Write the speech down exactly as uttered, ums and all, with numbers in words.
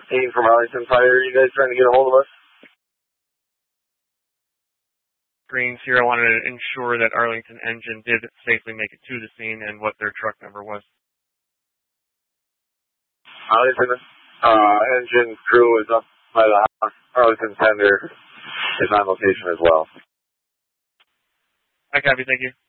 Aiden from Arlington Fire. Are you guys trying to get a hold of us? Greens here. I wanted to ensure that Arlington Engine did safely make it to the scene and what their truck number was. Arlington uh, Engine crew is up by the house. Arlington Tender is on location as well. I copy. Thank you.